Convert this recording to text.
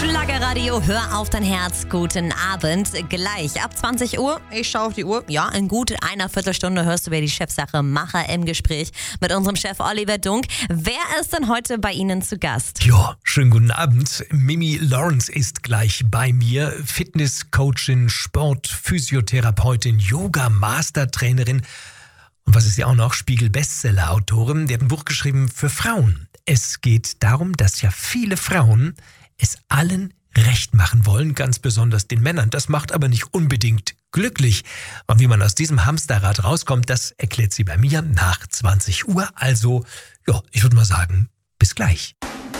Schlagerradio, hör auf dein Herz. Guten Abend. Gleich ab 20 Uhr, ich schaue auf die Uhr, ja, in gut einer Viertelstunde hörst du über die Chefsache Macher im Gespräch mit unserem Chef Oliver Dunk. Wer ist denn heute bei Ihnen zu Gast? Ja, schönen guten Abend. Mimi Lawrence ist gleich bei mir. Fitnesscoachin, Sportphysiotherapeutin, Yoga-Mastertrainerin. Und was ist sie auch noch? Spiegel-Bestseller-Autorin. Die hat ein Buch geschrieben für Frauen. Es geht darum, dass ja viele Frauen es allen recht machen wollen, ganz besonders den Männern. Das macht aber nicht unbedingt glücklich. Und wie man aus diesem Hamsterrad rauskommt, das erklärt sie bei mir nach 20 Uhr. Also, ja, ich würde mal sagen, bis gleich.